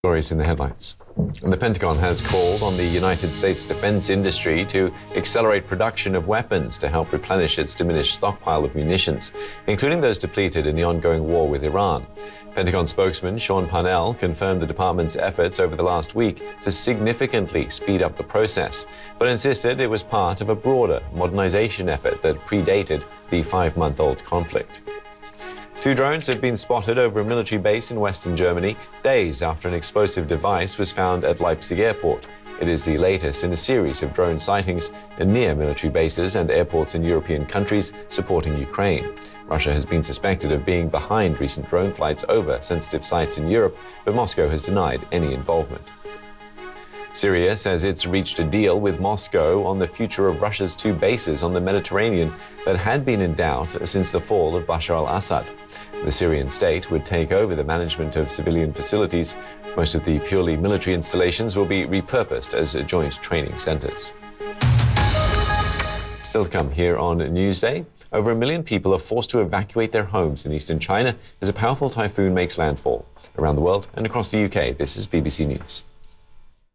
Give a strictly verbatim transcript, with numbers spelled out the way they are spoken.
Stories in the headlines. And the Pentagon has called on the United States defense industry to accelerate production of weapons to help replenish its diminished stockpile of munitions, including those depleted in the ongoing war with Iran. Pentagon spokesman Sean Parnell confirmed the department's efforts over the last week to significantly speed up the process, but insisted it was part of a broader modernization effort that predated the five-month-old conflict. Two drones have been spotted over a military base in western Germany days after an explosive device was found at Leipzig airport. It is the latest in a series of drone sightings near military bases and airports in European countries supporting Ukraine. Russia has been suspected of being behind recent drone flights over sensitive sites in Europe, but Moscow has denied any involvement. Syria says it's reached a deal with Moscow on the future of Russia's two bases on the Mediterranean that had been in doubt since the fall of Bashar al-Assad. The Syrian state would take over the management of civilian facilities. Most of the purely military installations will be repurposed as joint training centers. Still to come here on Newsday. Over a million people are forced to evacuate their homes in eastern China as a powerful typhoon makes landfall. Around the world and across the U K, this is B B C News.